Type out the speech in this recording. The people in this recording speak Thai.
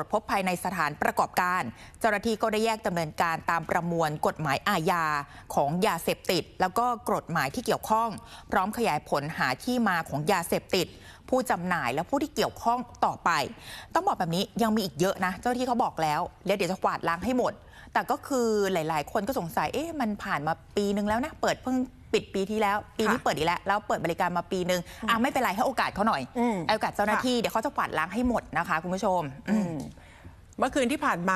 จพบภายในสถานประกอบการเจ้าหน้าที่ก็ได้แยกดำเนินการตามประมวลกฎหมายอาญาของยาเสพติดแล้วก็กฎหมายที่เกี่ยวข้องพร้อมขยายผลหาที่มาของยาเสพติดผู้จำหน่ายและผู้ที่เกี่ยวข้องต่อไปต้องบอกแบบนี้ยังมีอีกเยอะนะเจ้าหน้าที่เขาบอกแล้วเดี๋ยวจะกวาดล้างให้หมดแต่ก็คือหลายๆคนก็สงสัยมันผ่านมาปีนึงแล้วนะเปิดเพิ่งปิดปีที่แล้วปีนี้เปิดอีกแล้วเปิดบริการมาปีนึงไม่เป็นไรให้โอกาสเขาหน่อยให้โอกาสเจ้าหน้าที่เดี๋ยวเขาจะกวาดล้างให้หมดนะคะคุณผู้ชมเมื่อคืนที่ผ่านมา